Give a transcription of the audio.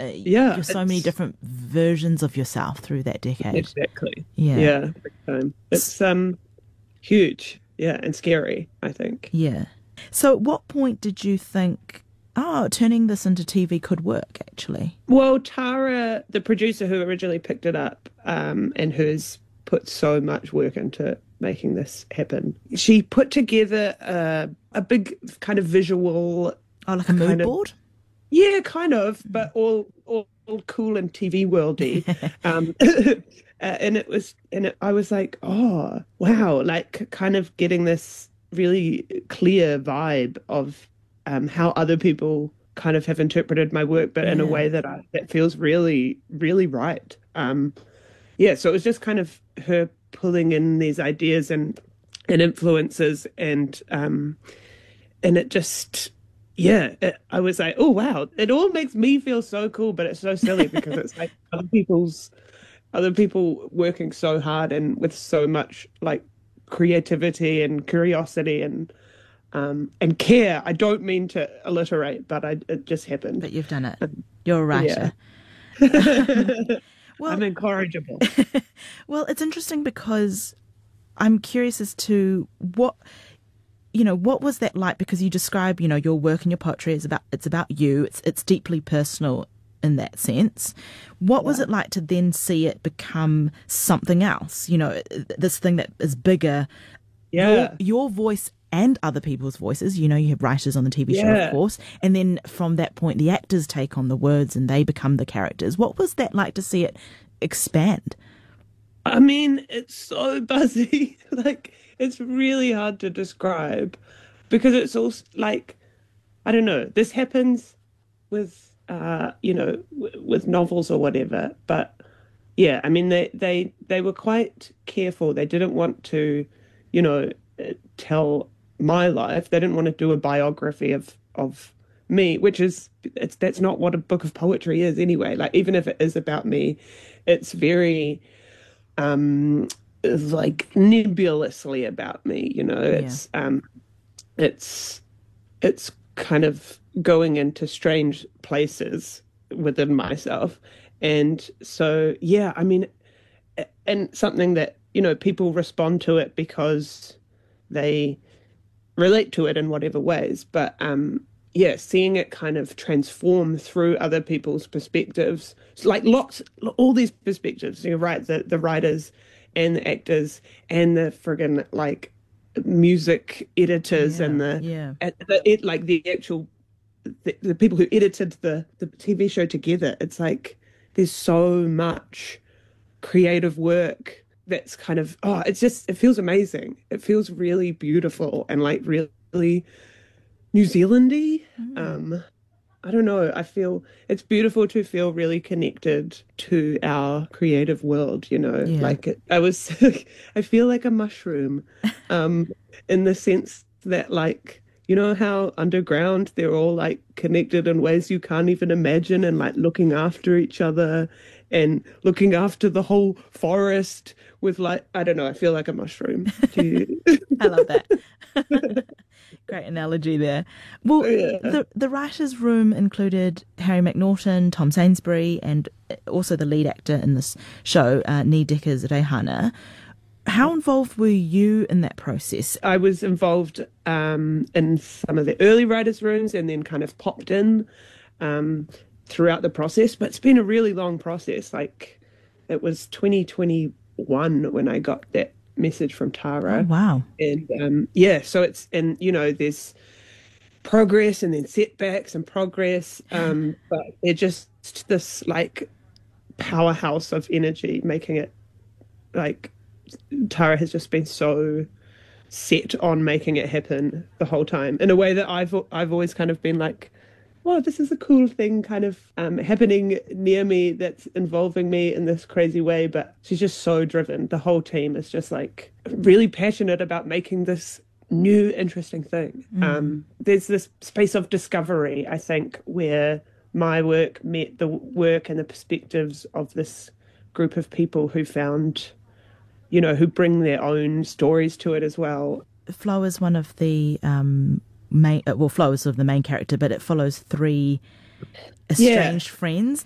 Yeah, You're so many different versions of yourself through that decade. exactly. Yeah, Yeah, big time. It's huge. Yeah, and scary, I think. yeah. So at what point did you think, oh, turning this into TV could work, actually? Well, Tara, the producer who originally picked it up, and who's put so much work into making this happen, she put together a big kind of visual Oh, like a mood kind of board? yeah, kind of, but all cool and TV worldy. And I was like, oh wow, like kind of getting this really clear vibe of how other people kind of have interpreted my work, but in a Yeah. way that feels really, really right. Yeah, so it was just kind of her pulling in these ideas and influences and it just yeah, I was like, oh wow, it all makes me feel so cool, but it's so silly because it's like other people working so hard and with so much like creativity and curiosity and care. I don't mean to alliterate, but it just happened. But you've done it. You're a Yeah. writer. I'm Well, incorrigible. well, it's interesting because I'm curious as to what was that like? Because you describe, your work and your poetry is about you. It's deeply personal in that sense. What was Yeah. it like to then see it become something else? This thing that is bigger, Yeah. your voice and other people's voices. You have writers on the TV show, of Yeah. course, and then from that point, the actors take on the words and they become the characters. What was that like to see it expand? I mean, it's so buzzy. Like, it's really hard to describe because it's all like, I don't know, this happens with, with novels or whatever. But yeah, I mean, they were quite careful. They didn't want to, tell my life. They didn't want to do a biography of me, which that's not what a book of poetry is anyway. Like, even if it is about me, it's very um like nebulously about me, Yeah. it's it's kind of going into strange places within myself. And so yeah, I mean, and something that people respond to it because they relate to it in whatever ways. But yeah, seeing it kind of transform through other people's perspectives, it's like all these perspectives. You're right, the writers and the actors and the friggin' like music editors Yeah. and Yeah. like the actual the people who edited the TV show together. It's like there's so much creative work that's kind of it feels amazing. It feels really beautiful and like really New Zealandy. Mm. Um, I don't know. I feel it's beautiful to feel really connected to our creative world, Yeah. like I was, I feel like a mushroom, um, in the sense that like, how underground they're all like connected in ways you can't even imagine and like looking after each other and looking after the whole forest with like, I don't know, I feel like a mushroom. Do you? I love that. Great analogy there. Well, Yeah. the writers' room included Harry McNaughton, Tom Sainsbury, and also the lead actor in this show, Ni Dickers Rehana. How involved were you in that process? I was involved in some of the early writers' rooms and then kind of popped in throughout the process. But it's been a really long process. Like it was 2021 when I got that message from Oh, Tara. wow. And yeah, so there's progress and then setbacks and progress. But they're just this like powerhouse of energy, making it like Tara has just been so set on making it happen the whole time in a way that I've always kind of been like, well, this is a cool thing kind of happening near me that's involving me in this crazy way. But she's just so driven. The whole team is just like really passionate about making this new, interesting thing. There's this space of discovery, I think, where my work met the work and the perspectives of this group of people who found, who bring their own stories to it as well. Flo is one of the Flo is sort of the main character, but it follows three Yeah. estranged friends.